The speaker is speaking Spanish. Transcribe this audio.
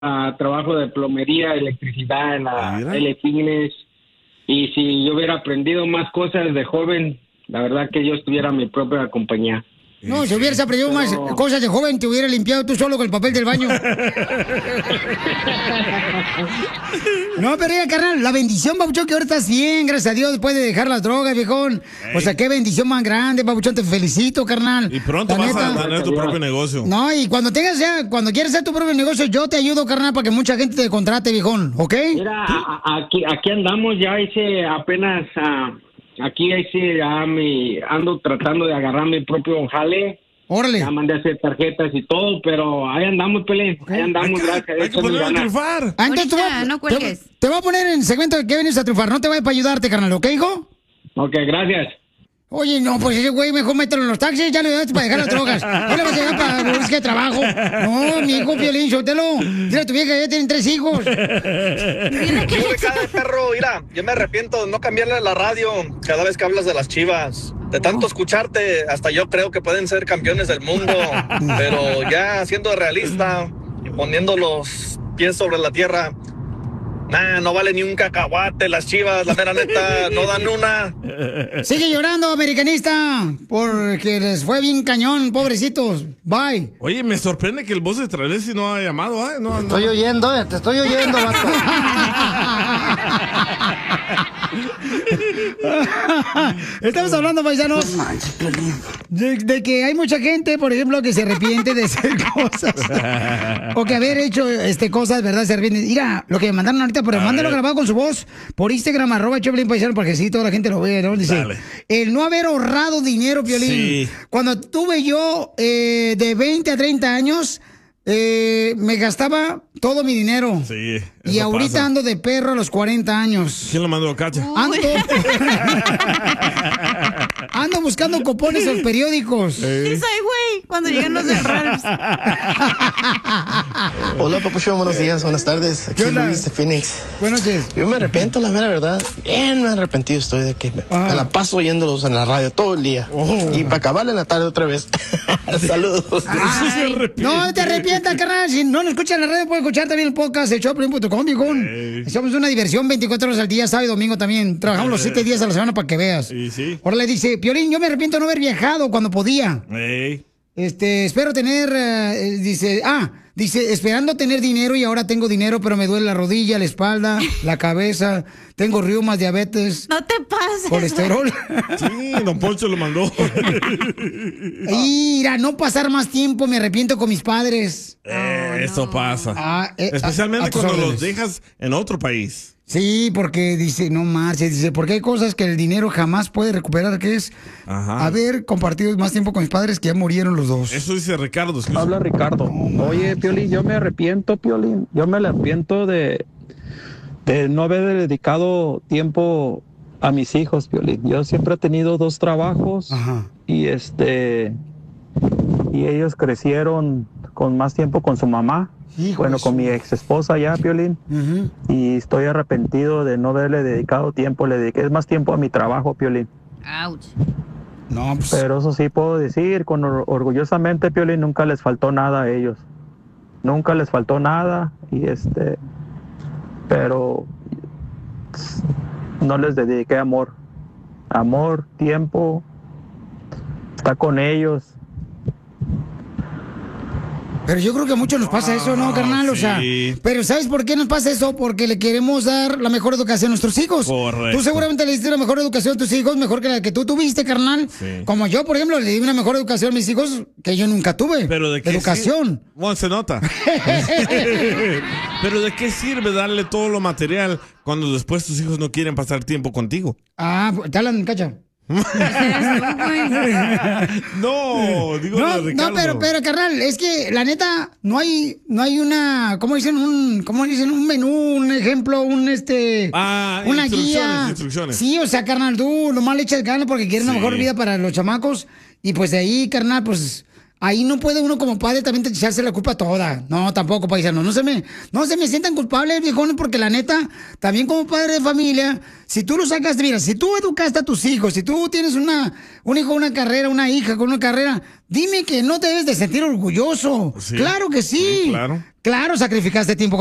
trabajo de plomería, electricidad en la L. Fitness. Y si yo hubiera aprendido más cosas de joven, la verdad que yo estuviera en mi propia compañía. No, si hubieras aprendido más cosas de joven, te hubiera limpiado tú solo con el papel del baño. No, pero ya, carnal, la bendición, papuchón, que ahora estás bien, gracias a Dios, después de dejar las drogas, viejón. O sea, qué bendición más grande, papuchón, te felicito, carnal. Y pronto vas a tener tu propio negocio. No, y cuando tengas ya, cuando quieras hacer tu propio negocio, yo te ayudo, carnal, para que mucha gente te contrate, viejón, ¿ok? Mira, aquí andamos, ya hice apenas... Aquí sí, ando tratando de agarrar mi propio jale. Órale. Ya mandé a hacer tarjetas y todo, pero ahí andamos, Pelín. Okay. Ahí andamos, gracias. Hay que poner a triunfar. Antes no cuelgues. Te voy a poner en el segmento de que vienes a triunfar. No te vayas para ayudarte, carnal, ¿ok, hijo? Ok, gracias. Oye, no, pues ese güey mejor mételo en los taxis, ya le das para dejar las drogas. No le vas a llegar para los que trabajo. No, mi hijo Piolín, suéltelo. Dile a tu vieja, ya tienen 3 hijos. Cada perro, mira, yo me arrepiento de no cambiarle la radio cada vez que hablas de las Chivas. De tanto escucharte, hasta yo creo que pueden ser campeones del mundo. Pero ya siendo realista y poniendo los pies sobre la tierra, no vale ni un cacahuate las Chivas, la mera neta, no dan una. Sigue llorando, americanista, porque les fue bien cañón, pobrecitos. Bye. Oye, me sorprende que el voz de Tralesi no ha llamado, ¿eh? No, te estoy oyendo, vato. Estamos hablando, paisanos, de que hay mucha gente, por ejemplo, que se arrepiente de hacer cosas. O que haber hecho cosas, ¿verdad? Se arrepiente. Mira, lo que me mandaron ahorita, pero mándalo grabado con su voz por Instagram, @Choplin Paisano, para que sí, toda la gente lo vea, ¿no? Dice, el no haber ahorrado dinero, Piolín. Sí. Cuando tuve yo de 20 a 30 años, me gastaba todo mi dinero. Sí. Y ahorita pasa. Ando de perro a los 40 años. ¿Quién lo mandó, Cacha? Ando buscando cupones en los periódicos. Sí, soy güey, cuando llegan los de Ralphs. Hola, Papuchón, buenos días, buenas tardes. Aquí Luis de Phoenix. Buenos días. Yo me arrepiento, la mera verdad. Bien me arrepentido estoy de que me la paso oyéndolos en la radio todo el día. Y para acabar en la tarde otra vez. Saludos. No te arrepientas, carnal. Si no nos escuchas en la radio, puedes escuchar también el podcast de Choplin.com, viejón. Somos una diversión 24 horas al día, sábado y domingo también. Trabajamos los 7 días a la semana para que veas. Sí. Ahora le dice, Piolín, yo me arrepiento de no haber viajado cuando podía. Espero tener, dice, esperando tener dinero y ahora tengo dinero, pero me duele la rodilla, la espalda, la cabeza, tengo reumas, diabetes. No te pases. Colesterol. Sí, don Poncho lo mandó. Mira, no pasar más tiempo, me arrepiento con mis padres. Eso pasa. Especialmente cuando los dejas en otro país. Sí, porque dice, no marches, dice, porque hay cosas que el dinero jamás puede recuperar, que es haber compartido más tiempo con mis padres que ya murieron los dos. Eso dice Ricardo. Habla Ricardo. Oye, Piolín, yo me arrepiento, Piolín. Yo me arrepiento de no haber dedicado tiempo a mis hijos, Piolín. Yo siempre he tenido 2 trabajos. Y y ellos crecieron con más tiempo con su mamá. Bueno, con mi ex esposa ya, Piolín. Y estoy arrepentido de no haberle dedicado tiempo. Le dediqué más tiempo a mi trabajo, Piolín. Ouch. No, pues. Pero eso sí puedo decir, orgullosamente, Piolín, nunca les faltó nada a ellos. Nunca les faltó nada. Y pero no les dediqué amor. Amor, tiempo, está con ellos. Pero yo creo que a muchos nos pasa eso, ¿no, carnal? O sea, pero ¿sabes por qué nos pasa eso? Porque le queremos dar la mejor educación a nuestros hijos. Correcto. Tú seguramente le diste la mejor educación a tus hijos, mejor que la que tú tuviste, carnal. Sí. Como yo, por ejemplo, le di una mejor educación a mis hijos que yo nunca tuve. ¿Pero de qué educación? Bueno, se nota. ¿Pero de qué sirve darle todo lo material cuando después tus hijos no quieren pasar tiempo contigo? Te hablan, Cacha. No, pero carnal, es que la neta no hay una, ¿cómo dicen? Un menú, un ejemplo, una guía. Instrucciones. Sí, o sea, carnal, tú nomás le echas ganas porque quieres una mejor vida para los chamacos y pues de ahí, carnal, pues ahí no puede uno como padre también echarse la culpa toda. No, tampoco, paisano. No se me sientan culpables, viejones, porque la neta, también como padre de familia, si tú lo sacaste, mira, si tú educaste a tus hijos, si tú tienes un hijo, una carrera, una hija con una carrera, dime que no te debes de sentir orgulloso. Sí. Claro que sí. Claro. Claro, sacrificaste tiempo